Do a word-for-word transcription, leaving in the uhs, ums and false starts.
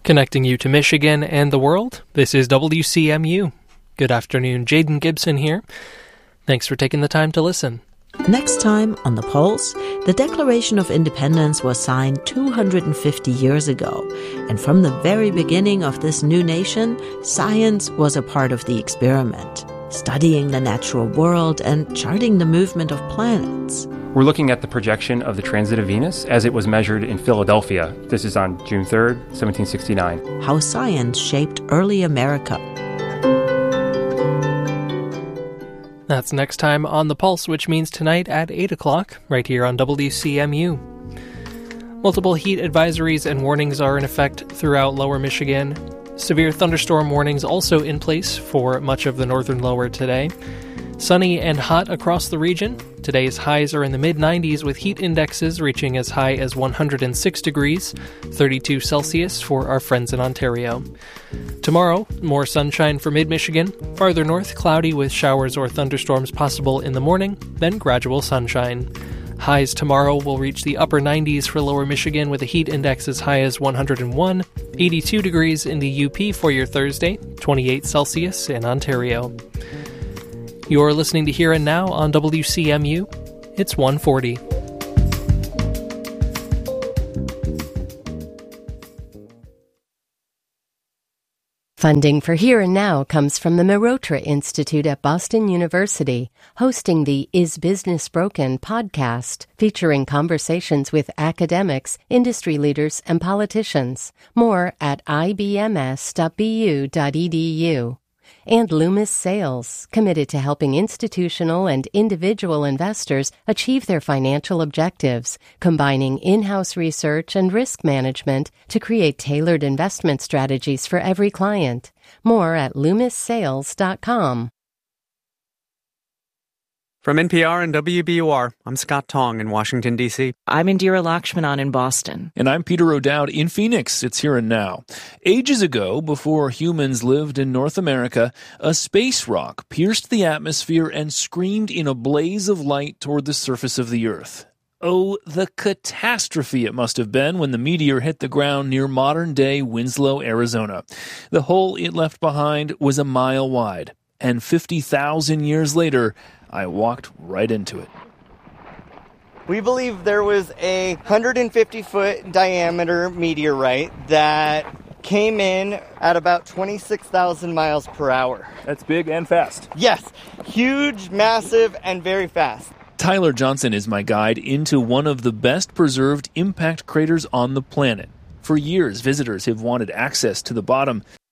Connecting you to Michigan and the world, this is W C M U. Good afternoon, Jaden Gibson here. Thanks for taking the time to listen. Next time on The Pulse, the Declaration of Independence was signed two hundred fifty years ago. And from the very beginning of this new nation, science was a part of the experiment, studying the natural world and charting the movement of planets. We're looking at the projection of the transit of Venus as it was measured in Philadelphia. This is on June third, seventeen sixty-nine. How science shaped early America. That's next time on The Pulse, which means tonight at eight o'clock, right here on W C M U. Multiple heat advisories and warnings are in effect throughout lower Michigan. Severe thunderstorm warnings also in place for much of the northern lower today. Sunny and hot across the region. Today's highs are in the mid nineties with heat indexes reaching as high as one hundred six degrees, thirty-two Celsius for our friends in Ontario. Tomorrow, more sunshine for mid-Michigan. Farther north, cloudy with showers or thunderstorms possible in the morning, then gradual sunshine. Highs tomorrow will reach the upper nineties for lower Michigan with a heat index as high as one hundred one, eighty-two degrees in the U P for your Thursday, twenty-eight Celsius in Ontario. You're listening to Here and Now on W C M U. It's one forty. Funding for Here and Now comes from the Mehrotra Institute at Boston University, hosting the Is Business Broken podcast, featuring conversations with academics, industry leaders, and politicians. More at i b m s dot b u dot e d u. And Loomis Sales, committed to helping institutional and individual investors achieve their financial objectives, combining in-house research and risk management to create tailored investment strategies for every client. More at loomis sales dot com. From N P R and W B U R, I'm Scott Tong in Washington, D C I'm Indira Lakshmanan in Boston. And I'm Peter O'Dowd in Phoenix. It's Here and Now. Ages ago, before humans lived in North America, a space rock pierced the atmosphere and screamed in a blaze of light toward the surface of the Earth. Oh, the catastrophe it must have been when the meteor hit the ground near modern-day Winslow, Arizona. The hole it left behind was a mile wide, and fifty thousand years later, I walked right into it. We believe there was a one hundred fifty foot diameter meteorite that came in at about twenty-six thousand miles per hour. That's big and fast. Yes, huge, massive, and very fast. Tyler Johnson is my guide into one of the best preserved impact craters on the planet. For years, visitors have wanted access to the bottom,